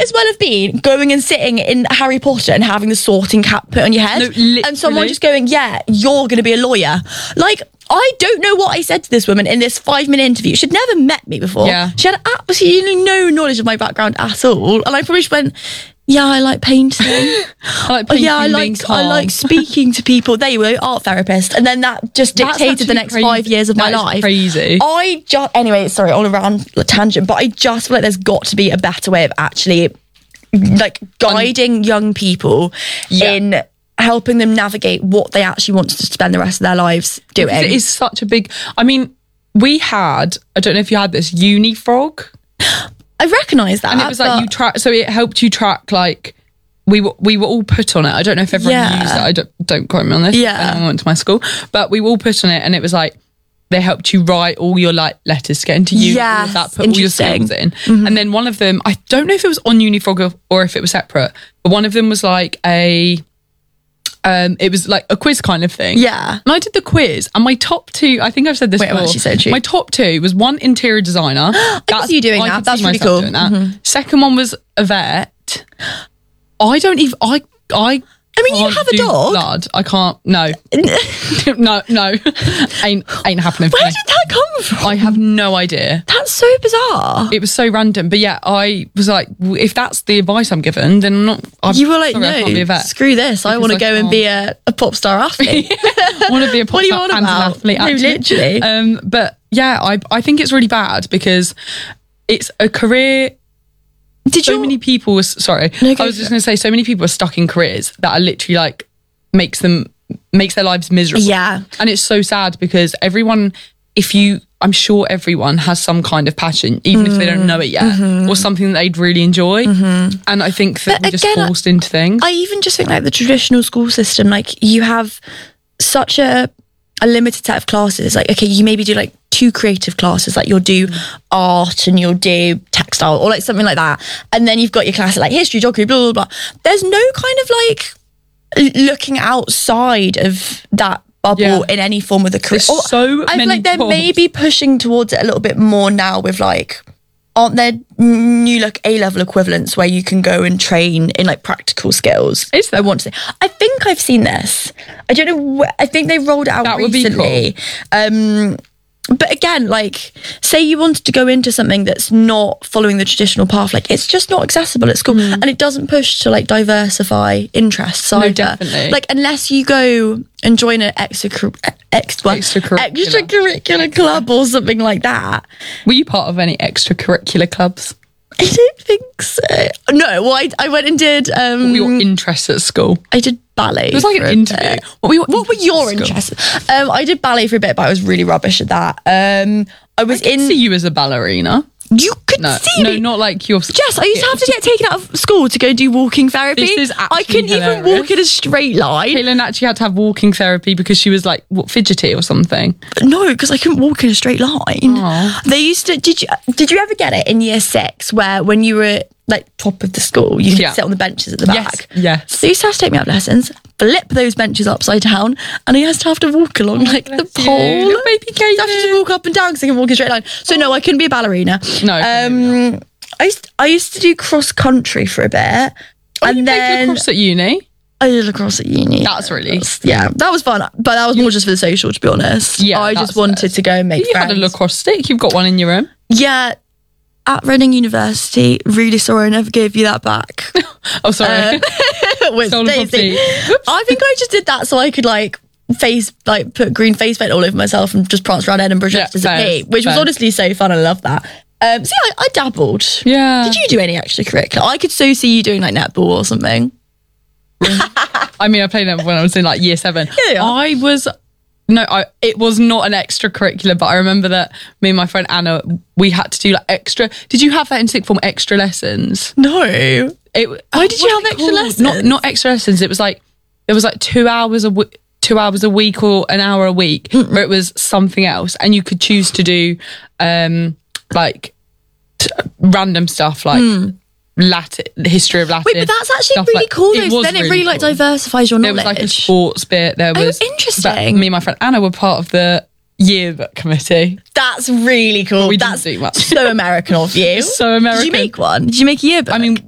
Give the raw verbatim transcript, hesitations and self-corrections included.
as well have been going and sitting in Harry Potter and having the sorting cap put on your head, No, and someone just going, yeah, you're going to be a lawyer. Like, I don't know what I said to this woman in this five minute interview. She'd never met me before. Yeah. She had absolutely no knowledge of my background at all. And I probably just went, yeah, I like painting. I like Oh, painting, yeah, I being like calm. I like speaking to people. There you were, art therapist, and then that just That's dictated the actually next crazy. five years of my That is life. crazy. I just anyway, sorry, all around a tangent, but I just feel like there's got to be a better way of actually like guiding young people Yeah. in helping them navigate what they actually want to spend the rest of their lives doing. Because it is such a big. I mean, we had. I don't know if you had this uni frog, I recognise that, and it was like but- you track. So it helped you track like. We were, we were all put on it. I don't know if everyone Yeah. used it. I don't, don't quote me on this. Yeah. Anyone went to my school. But we were all put on it, and it was like, they helped you write all your like letters to get into uni, all of Yes, that, put all your interesting. skills in. And then one of them, I don't know if it was on Unifrog or, or if it was separate, but one of them was like a, um, it was like a quiz kind of thing. Yeah. And I did the quiz, and my top two, I think I've said this Wait, I'm before. actually so true. My top two was one interior designer. I can see you doing that. could That's see really myself cool. doing that. Second one was a vet. I don't even, I, I, I mean, you can't have a do dog. Blood. I can't. No, no, no. ain't ain't happening. For Where me. did that come from? I have no idea. That's so bizarre. It was so random. But yeah, I was like, w- if that's the advice I'm given, then I'm not. I'm, You were like, sorry, I can't be no, a vet. screw this. I Because want to I go and can't. be a, a pop star athlete. I want to be a What are you pop on star and an about? athlete. No, actually. literally. Um, but yeah, I I think it's really bad because it's a career. Did So you? many people were sorry. No, go I was for just it. going to say, so many people are stuck in careers that are literally like makes them makes their lives miserable. Yeah. And it's so sad because everyone, if you, I'm sure everyone has some kind of passion, even if they don't know it yet, Mm-hmm. or something that they'd really enjoy. And I think that But we're just again, I- forced into things. I even just think like the traditional school system, like you have such a a limited set of classes. Like, okay, you maybe do like two creative classes, like you'll do art and you'll do textile or like something like that. And then you've got your class like history, geography, blah, blah, blah. There's no kind of like l- looking outside of that bubble Yeah. in any form of the career. There's Or so I feel many like they're jobs. maybe pushing towards it a little bit more now with like, aren't there new like A-level equivalents where you can go and train in like practical skills? Is there? I want to say. I think I've seen this. I don't know. Wh- I think they rolled it out That would be recently. Um, but again, like, say you wanted to go into something that's not following the traditional path, like it's just not accessible at school, and it doesn't push to like diversify interests either. definitely. Like unless you go and join an extra ex, what? Extracurricular. extracurricular club or something like that. Were you part of any extracurricular clubs? I don't think so. No, well, I, I went and did. Um, What were your interests at school? I did ballet. It was like for an a interview. bit. What were your, What were your interests at interests? Um, I did ballet for a bit, but I was really rubbish at that. Um, I was school? I in. can see you as a ballerina. You could No, see no, me. not like your. Jess, I used to have to get taken out of school to go do walking therapy. This is I actually couldn't even hilarious. walk in a straight line. Caitlin actually had to have walking therapy because she was like what, fidgety or something. No, because I couldn't walk in a straight line. They used to. Did you? Did you ever get it in year six where when you were like top of the school, you could Yeah. sit on the benches at the Yes, back? yes. So they used to have to take me up lessons, flip those benches upside down, and I used to have to walk along like the Oh, bless you. pole. Little baby I have to just Caitlin. walk up and down because I can walk in a straight line. So no, I couldn't be a ballerina. No, Um, I used I used to do cross country for a bit, Oh, and you played then lacrosse at uni. I did lacrosse at uni. That's really Yeah, that was fun, but that was more just for the social, to be honest. Yeah, I that's just wanted to go and make You friends. had a lacrosse stick. You've got one in your room. Yeah, at Reading University. Really sorry, I never gave you that back. Oh, sorry. Uh, with Stolen Daisy. property. I think I just did that so I could like face like put green face paint all over myself and just prance around Edinburgh Yeah, dressed as a fair, pig, which was fair. honestly so fun. I love that. Um, so yeah, I, I dabbled. Yeah. Did you do any extracurricular? I could so see you doing like netball or something. I mean, I played it when I was in like year seven. Yeah, yeah. I was. No, I, it was not an extracurricular, but I remember that me and my friend Anna, we had to do like extra. Did you have that in sixth form, extra lessons? No. It, Why did you have extra lessons? Not not extra lessons. It was like it was like two hours a w- two hours a week or an hour a week, where it was something else, and you could choose to do um like t- random stuff like Latin, the history of Latin. Wait, but that's actually stuff really like- cool it though. was Then it really like cool. diversifies your There knowledge. was like a sports bit. There Oh, was interesting. but me and my friend Anna were part of the yearbook committee. That's really cool. We didn't That's do much. so American of you. So American. Did you make one? Did you make a yearbook? I mean,